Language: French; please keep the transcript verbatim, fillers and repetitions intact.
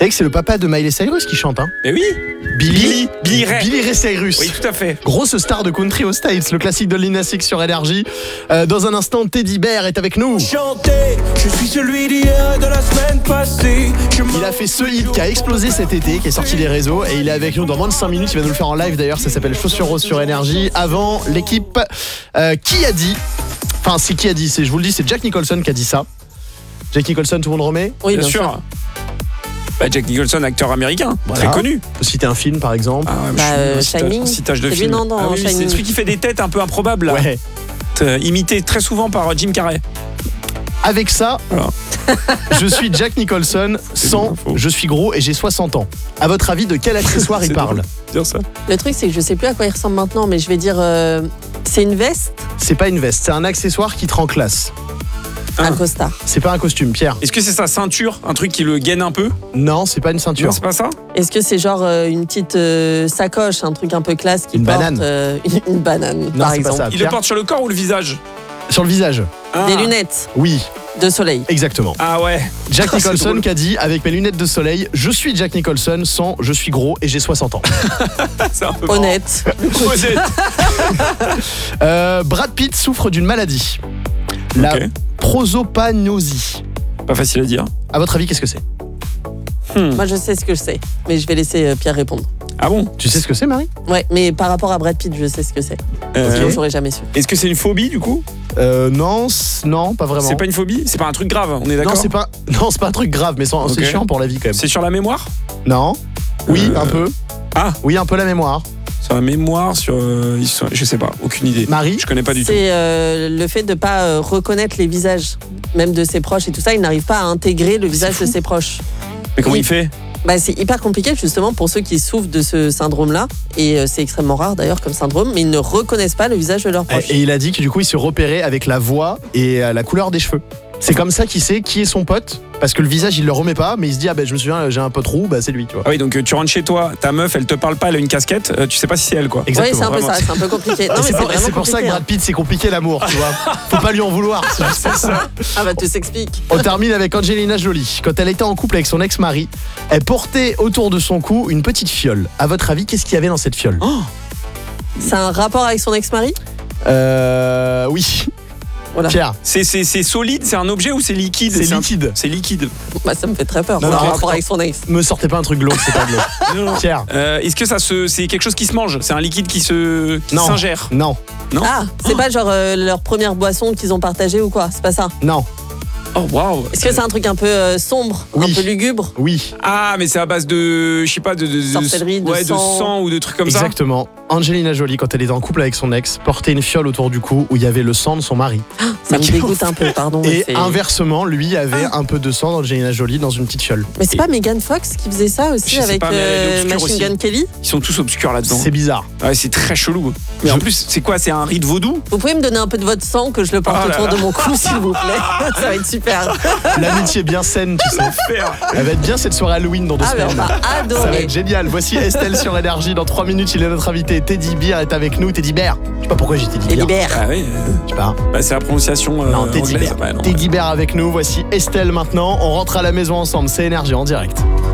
savez que c'est le papa de Miley Cyrus qui chante, hein? Eh oui. Billy, Billy Ray. Billy Ray Cyrus. Oui, tout à fait. Grosse star de country aux States, le classique de Lil Nas X sur Énergie. Euh, dans un instant, Teddy Bear est avec nous. Chanter, je suis celui d'hier et de la semaine passée. Je Il a fait ce hit qui a explosé cet été, qui est sorti des réseaux, et il est avec nous dans moins de cinq minutes. Il va nous le faire en live d'ailleurs, ça s'appelle Chaussures Roses sur Énergie. Avant, l'équipe euh, qui a dit, enfin c'est qui a dit, c'est, je vous le dis, c'est Jack Nicholson qui a dit ça. Jack Nicholson, tout le monde remet? Oui, Bien, bien sûr. sûr. Bah, Jack Nicholson, acteur américain, Voilà. très connu. On peut citer un film par exemple. Ah ouais, Bah, je euh, suis un Shining. citage de C'est lui, film. non, dans Ah oui, Shining. c'est celui qui fait des têtes un peu improbables là. Ouais. Euh, imité très souvent par Jim Carrey. Avec ça, Voilà. je suis Jack Nicholson sans faux. je suis gros et j'ai soixante ans. À votre avis, de quel accessoire il C'est parle? drôle. Dire ça. Le truc, c'est que je sais plus à quoi il ressemble maintenant, mais je vais dire. euh, c'est une veste, C'est pas une veste, c'est un accessoire qui te rend classe. Ah. un costard. C'est pas un costume, Pierre. Est-ce que c'est sa ceinture, un truc qui le gaine un peu? Non, c'est pas une ceinture. Non, c'est pas ça. Est-ce que c'est genre euh, une petite euh, sacoche, un truc un peu classe qui Une porte banane. euh, une, une banane, Non, par c'est pas exemple. ça. Il Pierre. le porte sur le corps ou le visage? Sur le visage. Ah. Des lunettes Oui, de soleil. exactement. Ah ouais. Jack Ah, c'est Nicholson drôle. qui a dit avec mes lunettes de soleil, je suis Jack Nicholson sans je suis gros et j'ai soixante ans. C'est un peu marrant. Honnête. Honnête. Euh, Brad Pitt souffre d'une maladie. La Ok. prosopagnosie. Pas facile à dire. À votre avis, qu'est-ce que c'est? Hmm. Moi, je sais ce que je sais, mais je vais laisser euh, Pierre répondre. Ah bon? Tu sais ce que c'est, Marie? Ouais, mais par rapport à Brad Pitt, je sais ce que c'est. Euh, Sinon, j'aurais jamais su. Est-ce que c'est une phobie du coup? euh, Non, c- non, pas vraiment. C'est pas une phobie? C'est pas un truc grave, on est d'accord? Non, c'est pas, non, c'est pas un truc grave, mais c'est Ok. c'est chiant pour la vie quand même. C'est sur la mémoire? Non. Oui, Euh, un peu. Ah, Oui, un peu la mémoire. sur la mémoire, sur. euh, ils sont- je sais pas, aucune idée. Marie? Je connais pas du tout. C'est euh, le fait de pas euh, reconnaître les visages, même de ses proches et tout ça. Il n'arrive pas à intégrer le visage de ses proches. Mais comment Oui. il fait? Bah, c'est hyper compliqué justement pour ceux qui souffrent de ce syndrome-là. Et euh, c'est extrêmement rare d'ailleurs comme syndrome, mais ils ne reconnaissent pas le visage de leurs proches. Et il a dit que du coup, il se repérait avec la voix et euh, la couleur des cheveux. C'est comme ça qu'il sait qui est son pote, parce que le visage, il le remet pas, mais il se dit, ah ben je me souviens, j'ai un pote roux, bah c'est lui, tu vois. Ah oui, donc euh, tu rentres chez toi, ta meuf, elle te parle pas, elle a une casquette, euh, tu sais pas si c'est elle quoi. Oui, c'est un peu vraiment. ça, c'est un peu compliqué. Non, Et mais c'est pour, vraiment c'est pour ça que compliqué, Brad Pitt, c'est compliqué l'amour, tu vois. Faut pas lui en vouloir, c'est juste pour ça. hein. Ah bah tout s'explique. On termine avec Angelina Jolie. Quand elle était en couple avec son ex-mari, elle portait autour de son cou une petite fiole. À votre avis, qu'est-ce qu'il y avait dans cette fiole? C'est un rapport avec son ex-mari? Euh. Oui. Voilà. Pierre, C'est, c'est, c'est solide, c'est un objet ou c'est liquide? c'est un- liquide. C'est liquide. Bah, ça me fait très peur. Non, ça, non, un non, rapport non. avec son ex. Me sortez pas un truc glauque, c'est pas glauque. Pierre, Euh, est-ce que ça se, c'est quelque chose qui se mange? C'est un liquide qui se, qui Non. s'ingère? non, Non. Ah, c'est pas genre euh, leur première boisson qu'ils ont partagée ou quoi? C'est pas ça. non, Oh waouh. Est-ce que c'est un truc un peu euh, sombre, Oui. un peu lugubre? oui, Ah, mais c'est à base de, je sais pas, de, de, de- Sorcellerie, de ouais, sang. de sang ou de trucs comme ça. exactement. Angelina Jolie, quand elle était en couple avec son ex, portait une fiole autour du cou où il y avait le sang de son mari. Ça me Mais dégoûte un peu, pardon. mais Et c'est- inversement, lui avait un peu de sang d'Angelina Jolie dans une petite fiole. Mais c'est pas Megan Fox qui faisait ça aussi Je sais avec pas, mais elle est euh, obscure Machine aussi. Gun Kelly? Ils sont tous obscurs là-dedans. C'est bizarre. Ouais, c'est très chelou. Mais Je- en plus, c'est quoi? C'est un rite vaudou? Vous pouvez me donner un peu de votre sang que je le porte Oh là autour là. de mon cou, s'il vous plaît? Ça va être super. L'amitié bien saine, tu sais. Faire. Elle va être bien cette soirée Halloween dans deux Ah, mais on semaines. va Ça va adorer. être génial. Voici Estelle sur Énergie. Dans trois minutes, il est notre invité. Teddy Bear est avec nous. Teddy Bear. Je sais pas pourquoi j'ai Teddy Et Bear. libère. Ah oui, euh, Je sais pas. bah, c'est la prononciation euh, Non, Teddy anglaise. Bear. Ouais, non, Teddy Bear avec nous. Voici Estelle maintenant. On rentre à la maison ensemble. C'est Énergie en direct.